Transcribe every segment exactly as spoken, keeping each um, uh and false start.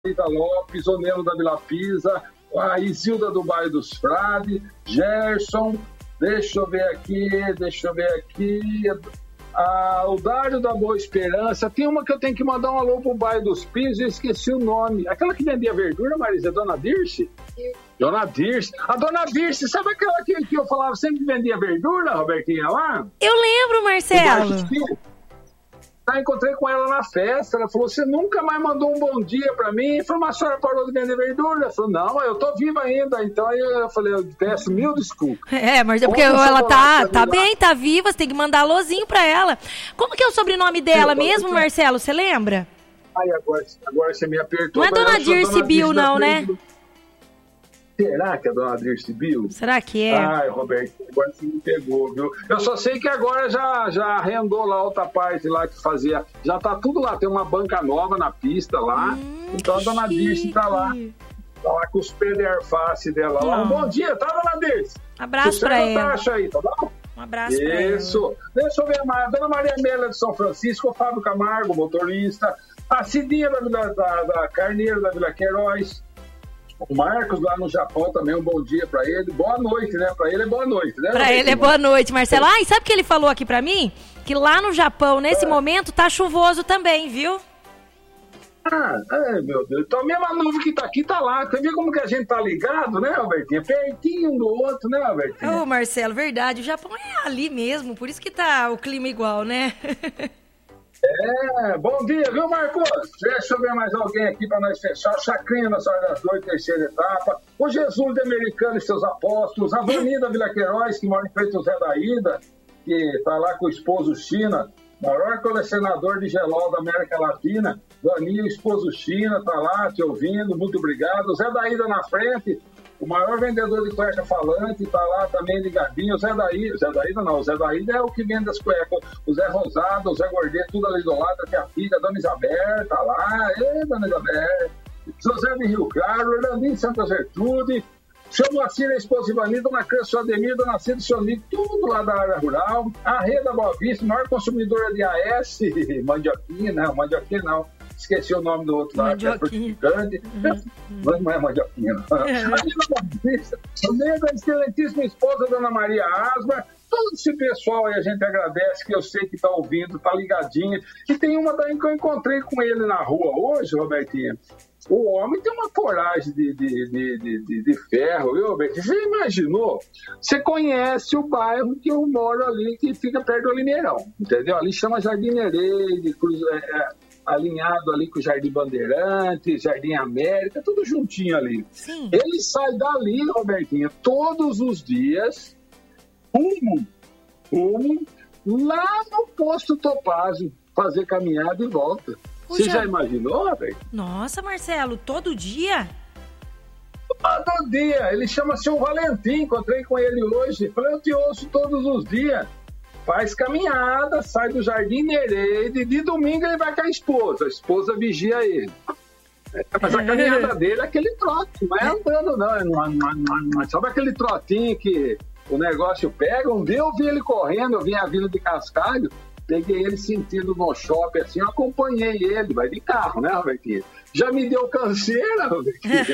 Rita Lopes, Onelo da Vila Pisa, a Isilda do Bairro dos Frades, Gerson, deixa eu ver aqui, deixa eu ver aqui, a, o Dário da Boa Esperança. Tem uma que eu tenho que mandar um alô pro Bairro dos Pisos, eu esqueci o nome. Aquela que vendia verdura, Marisa, Dona Dirce? Dona Dirce. A Dona Dirce, sabe aquela que, que eu falava sempre que vendia verdura, Robertinha, lá? Eu lembro, Marcelo. Ah, encontrei com ela na festa, ela falou, você nunca mais mandou um bom dia pra mim? Eu falei, mas a senhora parou de vender verdura? Ela falou, não, eu tô viva ainda. Então aí eu falei, eu peço mil desculpas. É, mas é porque Como ela tá, tá bem, tá viva, você tem que mandar alôzinho pra ela. Como que é o sobrenome dela mesmo, aqui. Marcelo, você lembra? Ai, agora, agora você me apertou. Não é Dona Dirce Bill, não, né? Será que é a Dona Dirce Bill? Será que é? Ai, Roberto, agora você me pegou, viu? Eu só sei que agora já, já arrendou lá outra parte lá que fazia. Já tá tudo lá, tem uma banca nova na pista lá. Hum, então a Dona Dirce tá lá. Tá lá com os pés de arface dela lá. Um bom dia, tá, Dona Dirce? Abraço pra ela. Taxa aí, tá bom? Um abraço pra ela. Isso. Deixa eu ver a Dona Maria Amélia de São Francisco, o Fábio Camargo, motorista. A Cidinha da, da, da, da Carneiro da Vila Queiroz. O Marcos lá no Japão também, um bom dia pra ele. Boa noite, né? Pra ele é boa noite, né? Pra ele é boa noite, Marcelo. Ah, e sabe o que ele falou aqui pra mim? Que lá no Japão, nesse é. momento, tá chuvoso também, viu? Ah, é, meu Deus. Então a mesma nuvem que tá aqui tá lá. Você viu como que a gente tá ligado, né, Albertinho? Pertinho um do outro, né, Albertinho? Ô, Marcelo, verdade. O Japão é ali mesmo, por isso que tá o clima igual, né? É, bom dia, viu, Marcos? Deixa eu ver mais alguém aqui para nós fechar. Chacrinha na Senhora das Dores, terceira etapa. O Jesus de Americano e seus apóstolos. A Vani da Vila Queiroz, que mora em Feito Zé da Ida, que tá lá com o esposo China, maior colecionador de gelol da América Latina. Vani, o esposo China, tá lá te ouvindo, muito obrigado. O Zé da Ida na frente. O maior vendedor de cueca falante está lá também ligadinho. O Zé Daída, Zé Daída não, o Zé Daída é o que vende as cuecas. O Zé Rosado, o Zé Gordet, tudo ali do lado, que a filha, a Dona Isabel, tá lá. Ê, Dona Isabel. José de Rio Claro, Orlandinho de Santa Gertrude, seu Moacir, a esposa Ivani, Dona Câncer, Ademir, Dona Cida e seu Nico, tudo lá da área rural. A Rede da Boa Vista, maior consumidora de A S, mandioquinha, não, mandioquinha não. Esqueci o nome do outro lá, que é frutificante. Uhum, uhum. Não é mandioquinha, não. É. A minha excelentíssima esposa, Dona Maria Asma, todo esse pessoal aí a gente agradece, que eu sei que tá ouvindo, tá ligadinho. E tem uma daí que eu encontrei com ele na rua hoje, Robertinho. O homem tem uma coragem de, de, de, de, de ferro, viu, Robertinho? Você imaginou? Você conhece o bairro que eu moro ali, que fica perto do Limeirão, entendeu? Ali chama Jardim Nereide, Cruz... É, é, alinhado ali com o Jardim Bandeirantes, Jardim América, tudo juntinho ali. Sim. Ele sai dali, Robertinho, todos os dias, um, um, lá no posto Topázio, fazer caminhada e volta. Você já... já imaginou, Robertinho? Nossa, Marcelo, todo dia? Todo dia. Ele chama seu Valentim, encontrei com ele hoje. Falei, eu te ouço todos os dias. Faz caminhada, sai do Jardim Nereide, de domingo ele vai com a esposa, a esposa vigia ele. Mas a caminhada dele é aquele trote, não é andando não, é não, não, não, não. Sabe aquele trotinho que o negócio pega? Um dia eu vi ele correndo, eu vim a Vila de Cascalho, peguei ele sentindo no shopping assim, eu acompanhei ele, vai de carro, né, Robertinho? Já me deu canseira, Robertinho.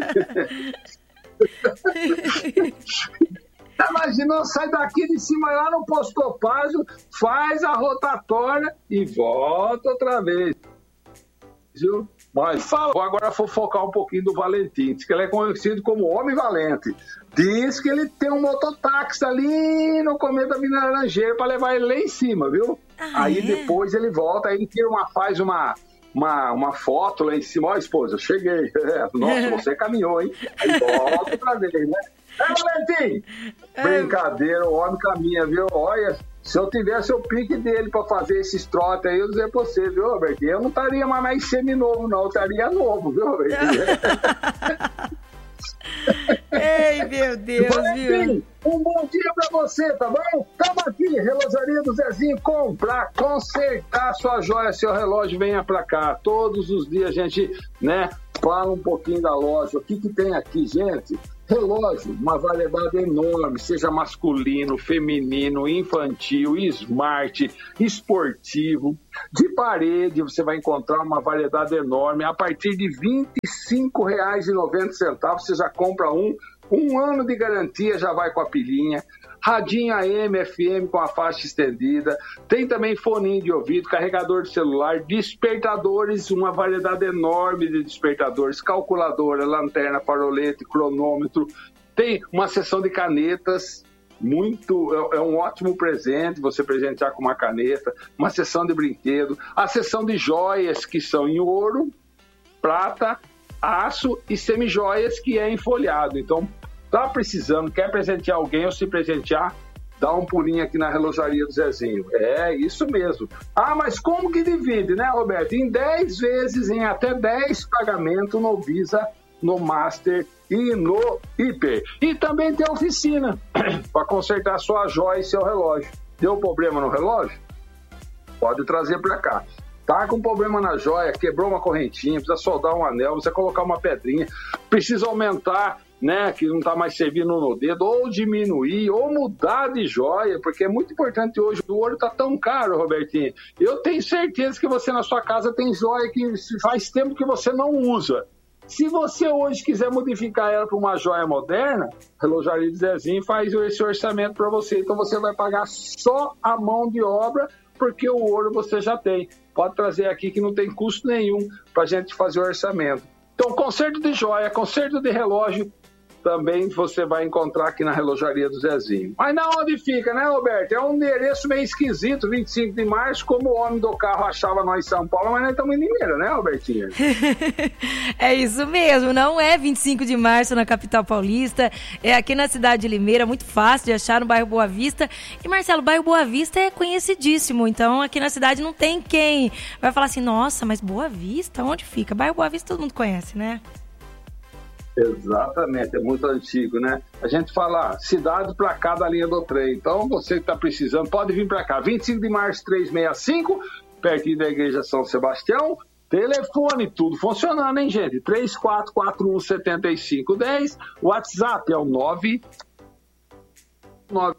Imaginou, sai daqui de cima lá no posto Topázio, faz a rotatória e volta outra vez. Viu? Mas fala, vou agora fofocar um pouquinho do Valentim. Diz que ele é conhecido como Homem Valente. Diz que ele tem um mototáxi ali no começo da Vila Laranjeira para levar ele lá em cima, viu? Ah, aí é? Depois ele volta, aí ele tira uma, faz uma, uma, uma foto lá em cima. Ó, esposa, eu cheguei. Nossa, você caminhou, hein? Aí volta outra vez, né? É, Valentim! É. Brincadeira, o homem caminha, viu? Olha, se eu tivesse o pique dele pra fazer esses trotes aí, eu dizer pra você, viu, Robertinho? Eu não estaria mais, mais semi-novo, não. Eu estaria novo, viu, Robertinho? Ei, meu Deus, Valentim, viu? Um bom dia pra você, tá bom? Tamo aqui, Relojaria do Zezinho, comprar, consertar sua joia, seu relógio, venha pra cá. Todos os dias a gente, né, fala um pouquinho da loja. O que que tem aqui, gente? Relógio, uma variedade enorme, seja masculino, feminino, infantil, smart, esportivo. De parede, você vai encontrar uma variedade enorme. A partir de vinte e cinco reais e noventa centavos, você já compra um. Um ano de garantia já vai com a pilhinha. Radinho A M, F M com a faixa estendida. Tem também foninho de ouvido, carregador de celular, despertadores, uma variedade enorme de despertadores, calculadora, lanterna, farolete, cronômetro. Tem uma seção de canetas, muito, é, é um ótimo presente você presentear com uma caneta, uma seção de brinquedo, a seção de joias que são em ouro, prata, aço e semijoias que é em folhado. Então, tá precisando, quer presentear alguém ou se presentear, dá um pulinho aqui na relojaria do Zezinho. É, isso mesmo. Ah, mas como que divide, né, Roberto? Em dez vezes, em até dez pagamentos no Visa, no Master e no Hiper. E também tem oficina para consertar sua joia e seu relógio. Deu problema no relógio? Pode trazer para cá. Tá com problema na joia, quebrou uma correntinha, precisa soldar um anel, precisa colocar uma pedrinha, precisa aumentar, né, que não está mais servindo no dedo, ou diminuir, ou mudar de joia, porque é muito importante hoje, o ouro está tão caro, Robertinho. Eu tenho certeza que você na sua casa tem joia que faz tempo que você não usa. Se você hoje quiser modificar ela para uma joia moderna, a Relojaria do Zezinho faz esse orçamento para você. Então você vai pagar só a mão de obra, porque o ouro você já tem. Pode trazer aqui que não tem custo nenhum para a gente fazer o orçamento. Então, conserto de joia, conserto de relógio, também você vai encontrar aqui na Relojaria do Zezinho. Mas na onde fica, né, Roberto? É um endereço meio esquisito, vinte e cinco de março, como o homem do carro achava nós em São Paulo, mas nós estamos em Limeira, né, Robertinho? É isso mesmo, não é vinte e cinco de março na capital paulista, é aqui na cidade de Limeira, muito fácil de achar no bairro Boa Vista. E, Marcelo, o bairro Boa Vista é conhecidíssimo, então aqui na cidade não tem quem vai falar assim, nossa, mas Boa Vista, onde fica? Bairro Boa Vista todo mundo conhece, né? Exatamente, é muito antigo, né? A gente fala cidade para cada linha do trem. Então, você que está precisando, pode vir para cá. vinte e cinco de março, trezentos e sessenta e cinco, pertinho da Igreja São Sebastião. Telefone, tudo funcionando, hein, gente? três quatro quatro um, sete cinco um zero. WhatsApp é o nove nove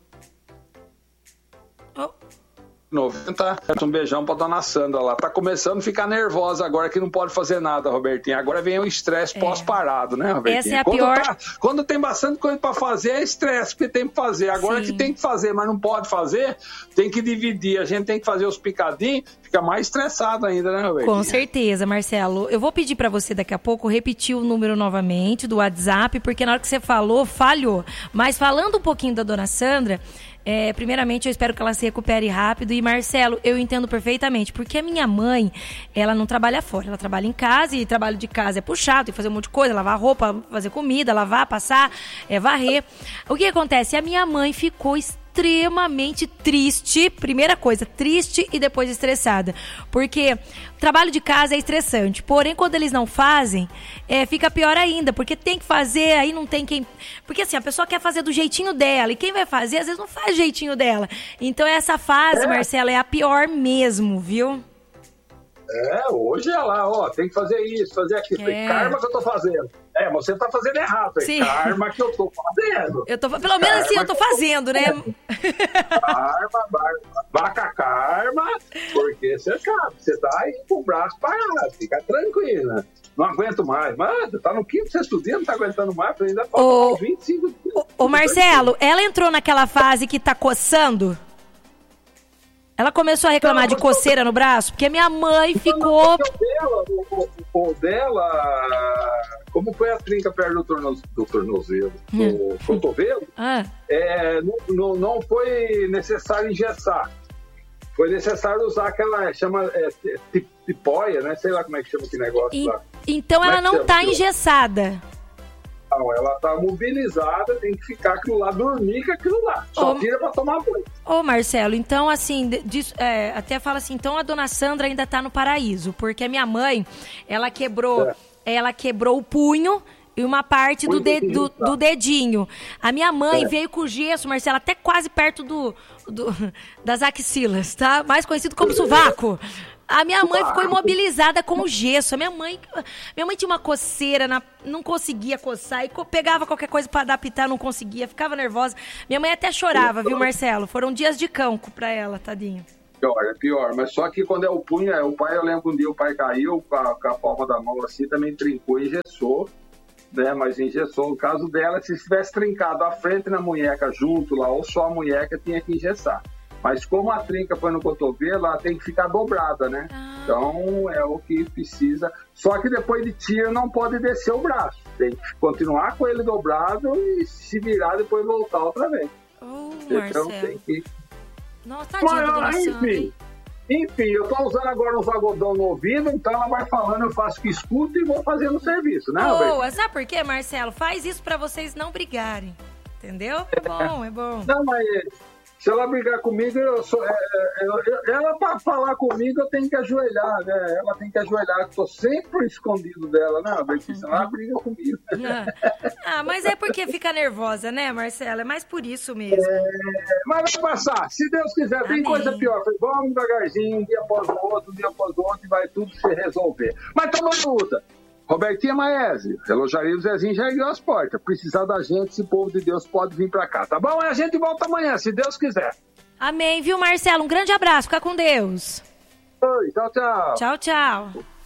noventa. Um beijão pra dona Sandra lá. Tá começando a ficar nervosa agora que não pode fazer nada, Robertinho. Agora vem o estresse é. pós-parado, né, Robertinho? Essa é a quando pior... Tá, quando tem bastante coisa pra fazer, é estresse, porque tem que fazer. Agora Sim. que tem que fazer, mas não pode fazer, tem que dividir. A gente tem que fazer os picadinhos, fica mais estressado ainda, né, Robertinho? Com certeza, Marcelo. Eu vou pedir pra você daqui a pouco repetir o número novamente do WhatsApp, porque na hora que você falou, falhou. Mas falando um pouquinho da dona Sandra... É, primeiramente, eu espero que ela se recupere rápido. E, Marcelo, eu entendo perfeitamente, porque a minha mãe, ela não trabalha fora, ela trabalha em casa, e trabalho de casa é puxado, tem que fazer um monte de coisa, lavar roupa, fazer comida, lavar, passar, é, varrer. O que acontece? A minha mãe ficou extremamente triste, primeira coisa, triste e depois estressada, porque o trabalho de casa é estressante, porém quando eles não fazem, é, fica pior ainda, porque tem que fazer, aí não tem quem, porque assim, a pessoa quer fazer do jeitinho dela, e quem vai fazer, às vezes não faz do jeitinho dela, então essa fase, é. Marcela, é a pior mesmo, viu? É, hoje é lá, ó, tem que fazer isso, fazer aquilo, é. Karma que eu tô fazendo. É, você tá fazendo errado, é karma que eu tô fazendo. Eu tô, pelo menos assim eu tô fazendo, né? Karma, vaca karma, porque você sabe, você tá aí com o braço parado, fica tranquila. Não aguento mais. Mano, tá no quinto, sexto dia, não tá aguentando mais, ainda falta vinte e cinco dias. Ô, Marcelo, ela entrou naquela fase que tá coçando? Ela começou a reclamar não, de coceira no braço? Porque minha mãe ficou... O dela, o, o, o dela, como foi a trinca perto do, torno, do tornozelo, hum. do cotovelo, ah. é, não, não, não foi necessário engessar. Foi necessário usar aquela, chama, é, tipóia, né? Sei lá como é que chama esse negócio e, lá. Então ela não tá engessada. Não, ela tá mobilizada, tem que ficar aquilo lá, dormir com aquilo lá. Só ô, tira pra tomar banho. Ô, Marcelo, então assim, diz, é, até fala assim, então a dona Sandra ainda tá no paraíso, porque a minha mãe, ela quebrou, é. ela quebrou o punho e uma parte do, de, do, do dedinho. A minha mãe é. veio com gesso, Marcelo, até quase perto do, do, das axilas, tá? Mais conhecido como sovaco. A minha mãe ficou imobilizada com o gesso. A minha mãe, minha mãe tinha uma coceira, na, não conseguia coçar. E co- pegava qualquer coisa pra adaptar, não conseguia. Ficava nervosa. Minha mãe até chorava, viu, Marcelo? Foram dias de cão pra ela, tadinha. Pior, é pior. Mas só que quando é o punho, é, o pai, eu lembro um dia o pai caiu com a, com a palma da mão assim, também trincou e engessou. Né? Mas engessou. No caso dela, se tivesse trincado a frente na munheca junto lá, ou só a munheca, tinha que engessar. Mas como a trinca foi no cotovelo, ela tem que ficar dobrada, né? Ah. Então, é o que precisa. Só que depois de tiro, não pode descer o braço. Tem que continuar com ele dobrado e se virar depois voltar outra vez. Oh, então, Marcelo. tem que... Nossa, tadinha do Mas, enfim, enfim, eu tô usando agora uns algodão no ouvido, então ela vai falando, eu faço que escuto e vou fazendo o serviço, né, Roberto? Boa, sabe por quê, Marcelo? Faz isso pra vocês não brigarem. Entendeu? É bom, é bom. Não, mas... Se ela brigar comigo, eu sou, é, é, eu, ela para falar comigo, eu tenho que ajoelhar, né? Ela tem que ajoelhar, eu tô sempre escondido dela, né? Porque senão ela briga comigo. Ah, mas é porque fica nervosa, né, Marcela? É mais por isso mesmo. É, mas vai passar, se Deus quiser. Amém. Tem coisa pior. Vamos devagarzinho, um dia após o outro, um dia após o outro, e vai tudo se resolver. Mas estamos na luta. Robertinha Maese, Relojaria do Zezinho já ergueu as portas. Precisar da gente, esse povo de Deus pode vir pra cá, tá bom? A gente volta amanhã, se Deus quiser. Amém, viu, Marcelo? Um grande abraço, fica com Deus. Oi, tchau, tchau. Tchau, tchau.